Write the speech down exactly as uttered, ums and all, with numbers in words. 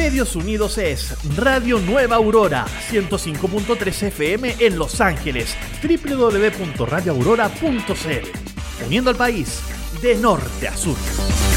Medios Unidos es Radio Nueva Aurora, ciento cinco punto tres F M en Los Ángeles, doble u doble u doble u punto radio aurora punto c l. Uniendo al país de norte a sur.